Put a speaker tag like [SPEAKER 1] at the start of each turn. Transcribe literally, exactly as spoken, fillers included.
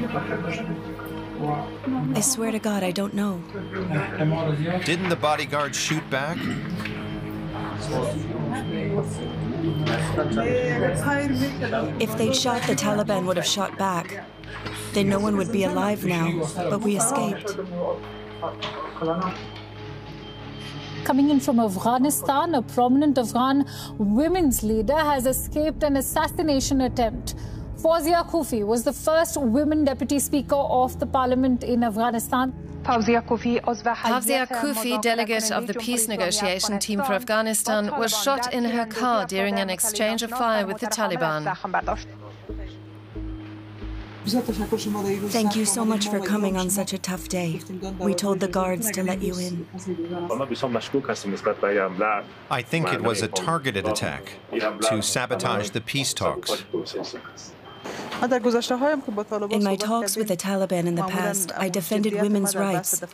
[SPEAKER 1] I swear to God, I don't know.
[SPEAKER 2] Didn't the bodyguards shoot back?
[SPEAKER 1] If they'd shot, the Taliban would have shot back. Then no one would be alive now, but we escaped.
[SPEAKER 3] Coming in from Afghanistan, a prominent Afghan women's leader has escaped an assassination attempt. Fawzia Koofi was the first women deputy speaker of the parliament in Afghanistan.
[SPEAKER 4] Fawzia Koofi, delegate of the peace negotiation team for Afghanistan, was shot in her car during an exchange of fire with the Taliban.
[SPEAKER 1] Thank you so much for coming on such a tough day. We told the guards to let you in.
[SPEAKER 2] I think it was a targeted attack to sabotage the peace talks.
[SPEAKER 1] In my talks with the Taliban in the past, I defended women's rights